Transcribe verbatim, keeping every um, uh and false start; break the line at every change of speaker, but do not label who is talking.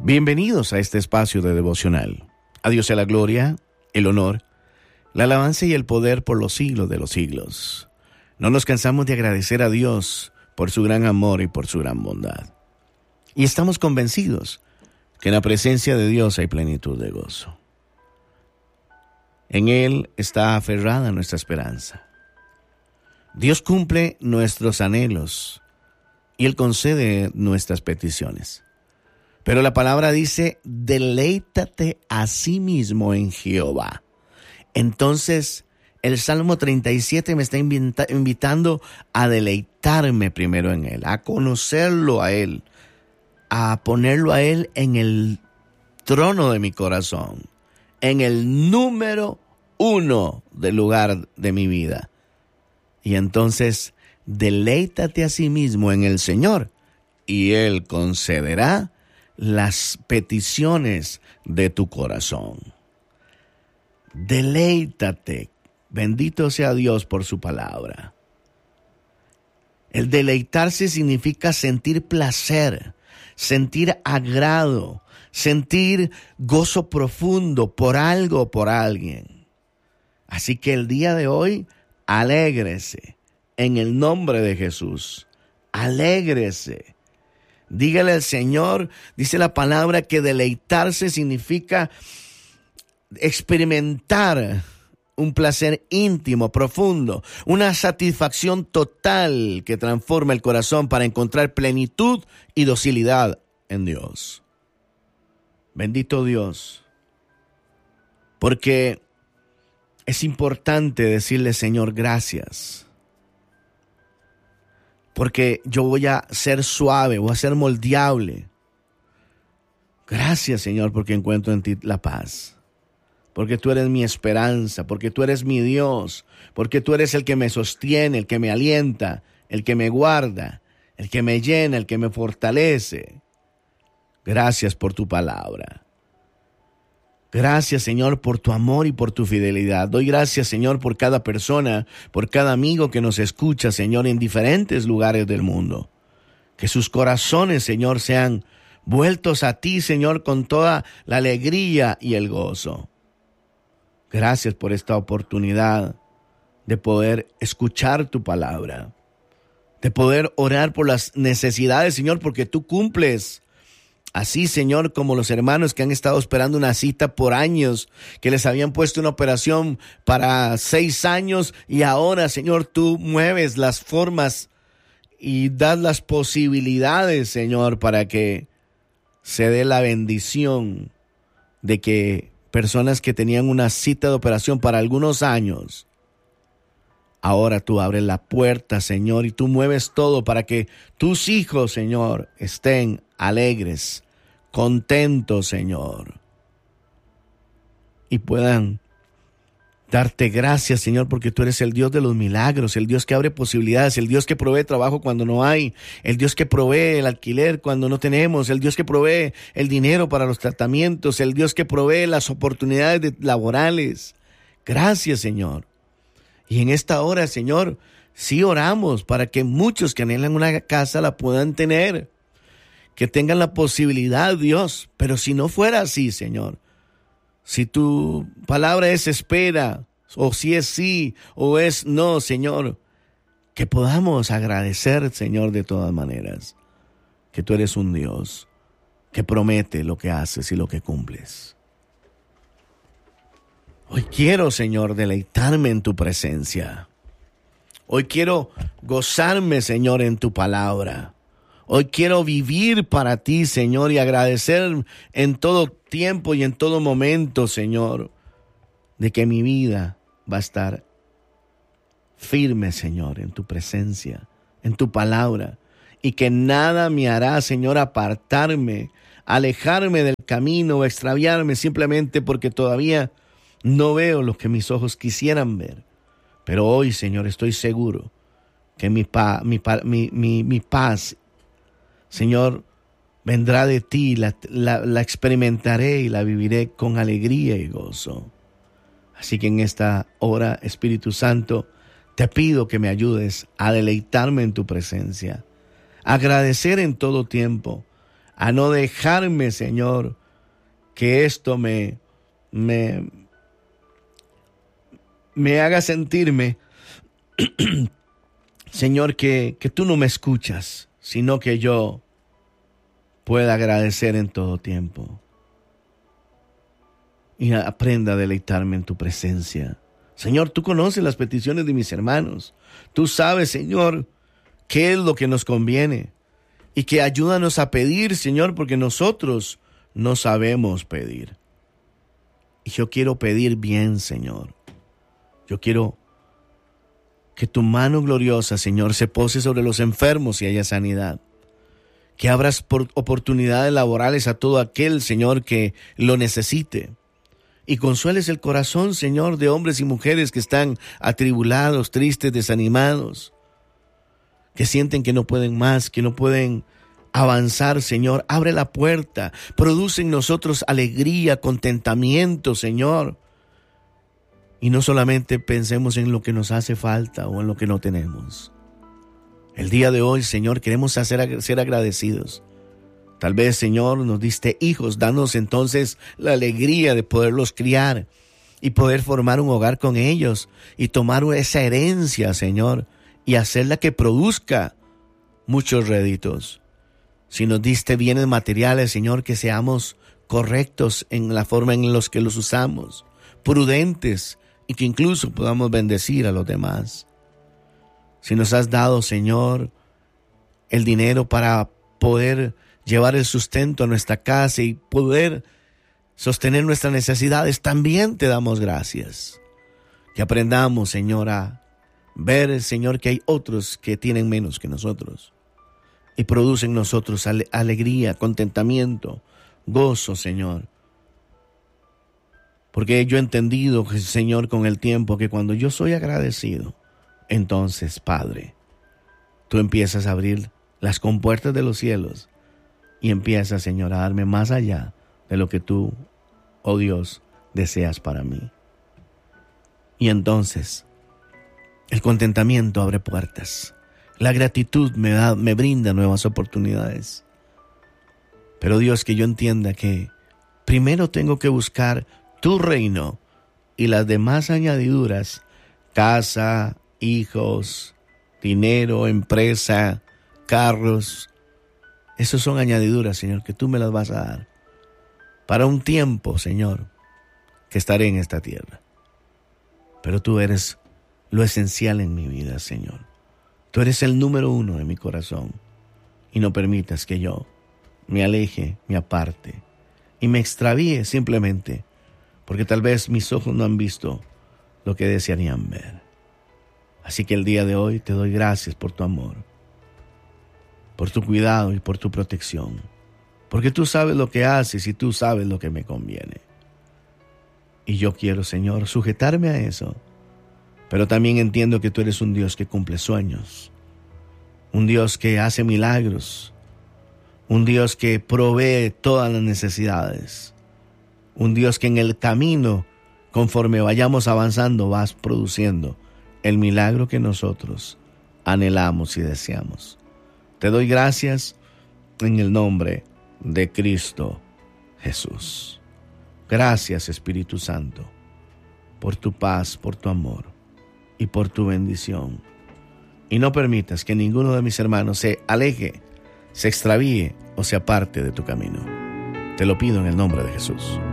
Bienvenidos a este espacio de devocional. A Dios sea la gloria, el honor, la alabanza y el poder por los siglos de los siglos. No nos cansamos de agradecer a Dios por su gran amor y por su gran bondad. Y estamos convencidos que en la presencia de Dios hay plenitud de gozo. En Él está aferrada nuestra esperanza. Dios cumple nuestros anhelos y Él concede nuestras peticiones. Pero la palabra dice, deleítate a sí mismo en Jehová. Entonces, el Salmo treinta y siete me está invita- invitando a deleitarme primero en Él, a conocerlo a Él, a ponerlo a Él en el trono de mi corazón, en el número uno del lugar de mi vida. Y entonces, deleítate a sí mismo en el Señor, y Él concederá las peticiones de tu corazón. Deleítate. Bendito sea Dios por su palabra. El deleitarse significa sentir placer, sentir agrado, sentir gozo profundo por algo o por alguien. Así que el día de hoy, alégrese en el nombre de Jesús. Alégrese. Dígale al Señor, dice la palabra, que deleitarse significa experimentar un placer íntimo, profundo, una satisfacción total que transforma el corazón para encontrar plenitud y docilidad en Dios. Bendito Dios, porque es importante decirle, Señor, gracias. Porque yo voy a ser suave, voy a ser moldeable. Gracias, Señor, porque encuentro en ti la paz. Porque tú eres mi esperanza, porque tú eres mi Dios, porque tú eres el que me sostiene, el que me alienta, el que me guarda, el que me llena, el que me fortalece. Gracias por tu palabra. Gracias, Señor, por tu amor y por tu fidelidad. Doy gracias, Señor, por cada persona, por cada amigo que nos escucha, Señor, en diferentes lugares del mundo. Que sus corazones, Señor, sean vueltos a ti, Señor, con toda la alegría y el gozo. Gracias por esta oportunidad de poder escuchar tu palabra, de poder orar por las necesidades, Señor, porque tú cumples. Así, Señor, como los hermanos que han estado esperando una cita por años, que les habían puesto una operación para seis años y ahora, Señor, tú mueves las formas y das las posibilidades, Señor, para que se dé la bendición de que personas que tenían una cita de operación para algunos años, ahora tú abres la puerta, Señor, y tú mueves todo para que tus hijos, Señor, estén alegres, contentos, Señor, y puedan darte gracias, Señor, porque tú eres el Dios de los milagros, el Dios que abre posibilidades, el Dios que provee trabajo cuando no hay, el Dios que provee el alquiler cuando no tenemos, el Dios que provee el dinero para los tratamientos, el Dios que provee las oportunidades laborales. Gracias, Señor. Y en esta hora, Señor, sí oramos para que muchos que anhelan una casa la puedan tener, que tengan la posibilidad, Dios. Pero si no fuera así, Señor, si tu palabra es espera, o si es sí, o es no, Señor, que podamos agradecer, Señor, de todas maneras, que tú eres un Dios que promete lo que haces y lo que cumples. Hoy quiero, Señor, deleitarme en tu presencia. Hoy quiero gozarme, Señor, en tu palabra. Hoy quiero vivir para ti, Señor, y agradecer en todo tiempo y en todo momento, Señor, de que mi vida va a estar firme, Señor, en tu presencia, en tu palabra, y que nada me hará, Señor, apartarme, alejarme del camino o extraviarme simplemente porque todavía no veo lo que mis ojos quisieran ver. Pero hoy, Señor, estoy seguro que mi, pa, mi, pa, mi, mi, mi paz, Señor, vendrá de ti, la, la, la experimentaré y la viviré con alegría y gozo. Así que en esta hora, Espíritu Santo, te pido que me ayudes a deleitarme en tu presencia, a agradecer en todo tiempo, a no dejarme, Señor, que esto me, me, me haga sentirme, Señor, que, que tú no me escuchas, sino que yo pueda agradecer en todo tiempo y aprenda a deleitarme en tu presencia. Señor, tú conoces las peticiones de mis hermanos. Tú sabes, Señor, qué es lo que nos conviene. Y que ayúdanos a pedir, Señor, porque nosotros no sabemos pedir. Y yo quiero pedir bien, Señor. Yo quiero que tu mano gloriosa, Señor, se pose sobre los enfermos y haya sanidad. Que abras por oportunidades laborales a todo aquel, Señor, que lo necesite. Y consueles el corazón, Señor, de hombres y mujeres que están atribulados, tristes, desanimados, que sienten que no pueden más, que no pueden avanzar, Señor. Abre la puerta, produce en nosotros alegría, contentamiento, Señor. Y no solamente pensemos en lo que nos hace falta o en lo que no tenemos. El día de hoy, Señor, queremos hacer, ser agradecidos. Tal vez, Señor, nos diste hijos, danos entonces la alegría de poderlos criar y poder formar un hogar con ellos y tomar esa herencia, Señor, y hacerla que produzca muchos réditos. Si nos diste bienes materiales, Señor, que seamos correctos en la forma en la que los usamos, prudentes y que incluso podamos bendecir a los demás. Si nos has dado, Señor, el dinero para poder llevar el sustento a nuestra casa y poder sostener nuestras necesidades, también te damos gracias. Que aprendamos, Señor, a ver, Señor, que hay otros que tienen menos que nosotros y producen en nosotros ale- alegría, contentamiento, gozo, Señor. Porque yo he entendido, Señor, con el tiempo que cuando yo soy agradecido, entonces, Padre, tú empiezas a abrir las compuertas de los cielos y empiezas, Señor, a darme más allá de lo que tú, oh Dios, deseas para mí. Y entonces, el contentamiento abre puertas. La gratitud me da, me brinda nuevas oportunidades. Pero Dios, que yo entienda que primero tengo que buscar tu reino y las demás añadiduras, casa, hijos, dinero, empresa, carros, esos son añadiduras, Señor, que tú me las vas a dar para un tiempo, Señor, que estaré en esta tierra. Pero tú eres lo esencial en mi vida, Señor. Tú eres el número uno en mi corazón y no permitas que yo me aleje, me aparte y me extravíe simplemente porque tal vez mis ojos no han visto lo que desearían ver. Así que el día de hoy te doy gracias por tu amor, por tu cuidado y por tu protección, porque tú sabes lo que haces y tú sabes lo que me conviene. Y yo quiero, Señor, sujetarme a eso, pero también entiendo que tú eres un Dios que cumple sueños, un Dios que hace milagros, un Dios que provee todas las necesidades, un Dios que en el camino, conforme vayamos avanzando, vas produciendo el milagro que nosotros anhelamos y deseamos. Te doy gracias en el nombre de Cristo Jesús. Gracias, Espíritu Santo, por tu paz, por tu amor y por tu bendición. Y no permitas que ninguno de mis hermanos se aleje, se extravíe o se aparte de tu camino. Te lo pido en el nombre de Jesús.